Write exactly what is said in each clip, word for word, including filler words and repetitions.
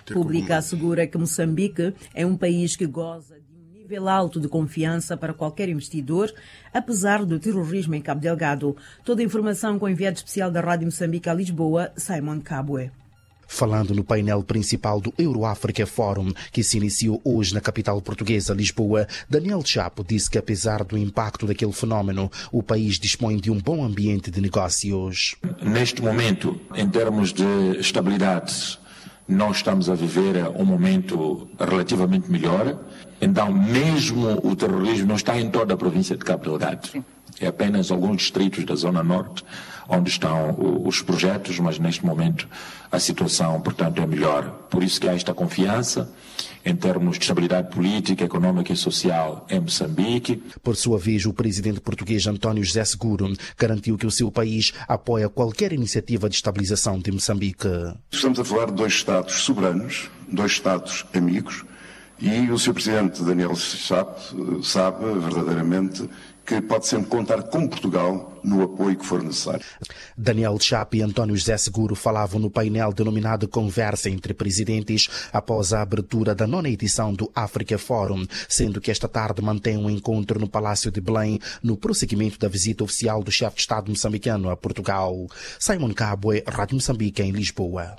Pública assegura que Moçambique é um país que goza de um nível alto de confiança para qualquer investidor, apesar do terrorismo em Cabo Delgado. Toda a informação com o enviado especial da Rádio Moçambique a Lisboa, Simon Kabwe. Falando no painel principal do Euro-África Forum, que se iniciou hoje na capital portuguesa, Lisboa, Daniel Chapo disse que, apesar do impacto daquele fenómeno, o país dispõe de um bom ambiente de negócios. Neste momento, em termos de estabilidade, nós estamos a viver um momento relativamente melhor. Então, mesmo o terrorismo não está em toda a província de Cabo Delgado. É apenas alguns distritos da Zona Norte onde estão os projetos, mas neste momento a situação, portanto, é melhor. Por isso que há esta confiança em termos de estabilidade política, económica e social em Moçambique. Por sua vez, o presidente português António José Seguro garantiu que o seu país apoia qualquer iniciativa de estabilização de Moçambique. Estamos a falar de dois Estados soberanos, dois Estados amigos, e o senhor presidente Daniel Chapo sabe verdadeiramente que pode sempre contar com Portugal no apoio que for necessário. Daniel Chapo e António José Seguro falavam no painel denominado Conversa entre Presidentes após a abertura da nona edição do Africa Forum, sendo que esta tarde mantém um encontro no Palácio de Belém no prosseguimento da visita oficial do chefe de Estado moçambicano a Portugal. Simon Kabwe, Rádio Moçambique, em Lisboa.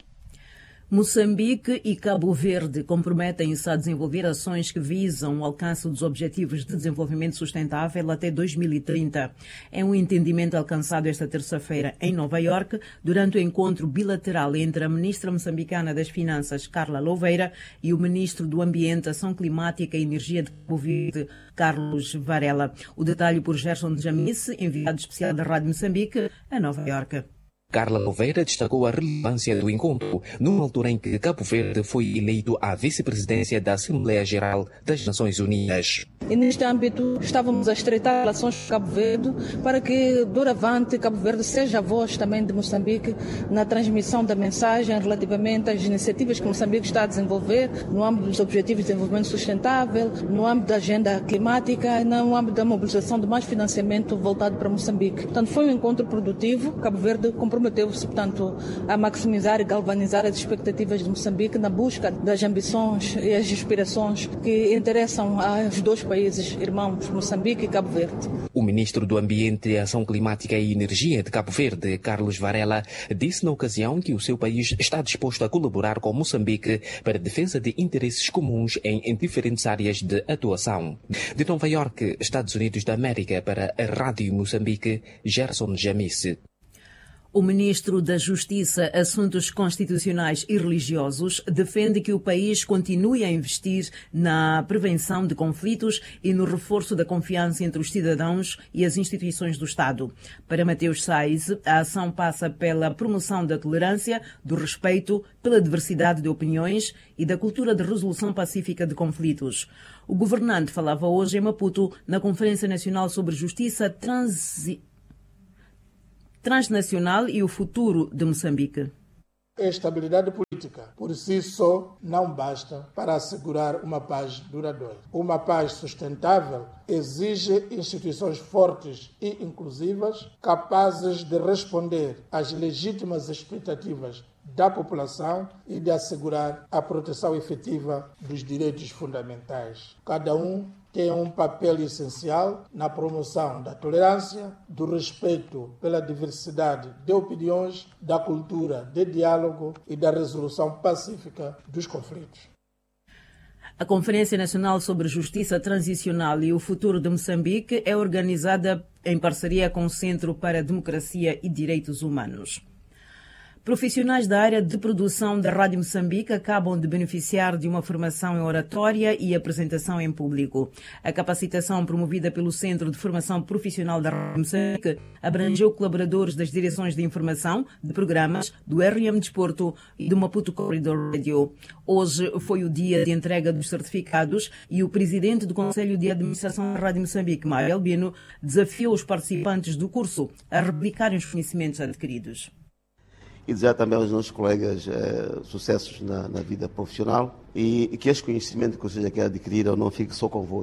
Moçambique e Cabo Verde comprometem-se a desenvolver ações que visam o alcance dos Objetivos de Desenvolvimento Sustentável até dois mil e trinta. É um entendimento alcançado esta terça-feira em Nova Iorque durante o encontro bilateral entre a ministra moçambicana das Finanças, Carla Louveira, e o ministro do Ambiente, Ação Climática e Energia de Cabo Verde, Carlos Varela. O detalhe por Gerson Jamice, enviado especial da Rádio Moçambique a Nova Iorque. Carla Louveira destacou a relevância do encontro, numa altura em que Cabo Verde foi eleito à vice-presidência da Assembleia Geral das Nações Unidas. E neste âmbito estávamos a estreitar relações com Cabo Verde para que, doravante, Cabo Verde seja a voz também de Moçambique na transmissão da mensagem relativamente às iniciativas que Moçambique está a desenvolver no âmbito dos Objetivos de Desenvolvimento Sustentável, no âmbito da agenda climática e no âmbito da mobilização de mais financiamento voltado para Moçambique. Portanto, foi um encontro produtivo. Cabo Verde comprometeu-se, portanto, a maximizar e galvanizar as expectativas de Moçambique na busca das ambições e as aspirações que interessam aos dois países irmãos, Moçambique e Cabo Verde. O ministro do Ambiente, Ação Climática e Energia de Cabo Verde, Carlos Varela, disse na ocasião que o seu país está disposto a colaborar com Moçambique para a defesa de interesses comuns em, em diferentes áreas de atuação. De Nova Iorque, Estados Unidos da América, para a Rádio Moçambique, Gerson Jamice. O ministro da Justiça, Assuntos Constitucionais e Religiosos defende que o país continue a investir na prevenção de conflitos e no reforço da confiança entre os cidadãos e as instituições do Estado. Para Mateus Sais, a ação passa pela promoção da tolerância, do respeito, pela diversidade de opiniões e da cultura de resolução pacífica de conflitos. O governante falava hoje em Maputo na Conferência Nacional sobre Justiça Transi... Transnacional e o futuro de Moçambique. A estabilidade política, por si só, não basta para assegurar uma paz duradoura. Uma paz sustentável exige instituições fortes e inclusivas, capazes de responder às legítimas expectativas da população e de assegurar a proteção efetiva dos direitos fundamentais. Cada um tem um papel essencial na promoção da tolerância, do respeito pela diversidade de opiniões, da cultura de diálogo e da resolução pacífica dos conflitos. A Conferência Nacional sobre Justiça Transicional e o Futuro de Moçambique é organizada em parceria com o Centro para a Democracia e Direitos Humanos. Profissionais da área de produção da Rádio Moçambique acabam de beneficiar de uma formação em oratória e apresentação em público. A capacitação promovida pelo Centro de Formação Profissional da Rádio Moçambique abrangeu colaboradores das direções de informação, de programas, do R M Desporto e do Maputo Corridor Radio. Hoje foi o dia de entrega dos certificados e o presidente do Conselho de Administração da Rádio Moçambique, Mário Albino, desafiou os participantes do curso a replicarem os conhecimentos adquiridos. E desejar também aos nossos colegas eh, sucessos na, na vida profissional e, e que este conhecimento que vocês já querem adquirir não fique só convosco,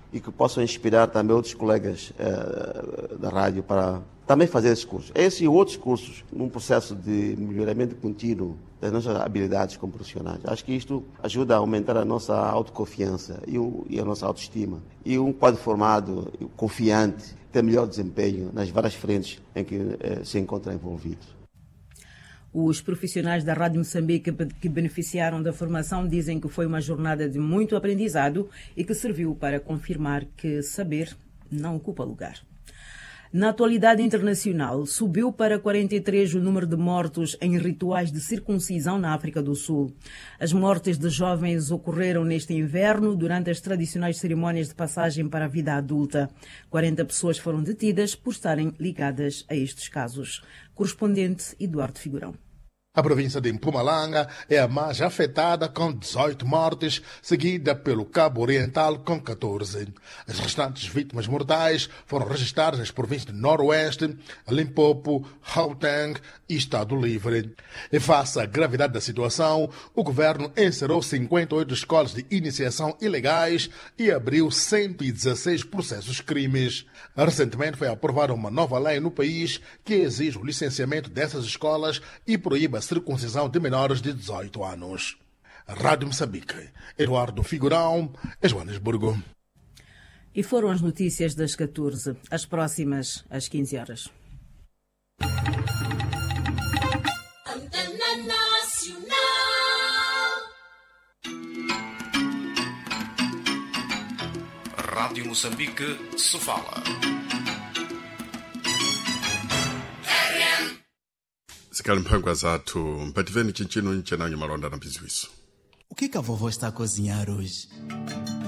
e que possam inspirar também outros colegas eh, da rádio para também fazer esses cursos. Esses e outros cursos, num processo de melhoramento contínuo das nossas habilidades como profissionais. Acho que isto ajuda a aumentar a nossa autoconfiança e, o, e a nossa autoestima. E um quadro formado, confiante, tem melhor desempenho nas várias frentes em que eh, se encontra envolvido. Os profissionais da Rádio Moçambique que beneficiaram da formação dizem que foi uma jornada de muito aprendizado e que serviu para confirmar que saber não ocupa lugar. Na atualidade internacional, subiu para quarenta e três o número de mortos em rituais de circuncisão na África do Sul. As mortes de jovens ocorreram neste inverno durante as tradicionais cerimônias de passagem para a vida adulta. quarenta pessoas foram detidas por estarem ligadas a estes casos. Correspondente Eduardo Figurão. A província de Mpumalanga é a mais afetada, com dezoito mortes, seguida pelo Cabo Oriental com catorze. As restantes vítimas mortais foram registradas nas províncias de Noroeste, Limpopo, Gauteng e Estado Livre. E face à gravidade da situação, o governo encerrou cinquenta e oito escolas de iniciação ilegais e abriu cento e dezesseis processos crimes. Recentemente foi aprovada uma nova lei no país que exige o licenciamento dessas escolas e proíbe a circuncisão de menores de dezoito anos. Rádio Moçambique, Eduardo Figurão, Joanesburgo. E foram as notícias das catorze, as próximas às quinze horas. Antena Nacional. Rádio Moçambique se fala. Sikhalimphango zathu mpativeni cincino ncenanyo malonda na biziwiso. O que que a vovó está a cozinhar hoje?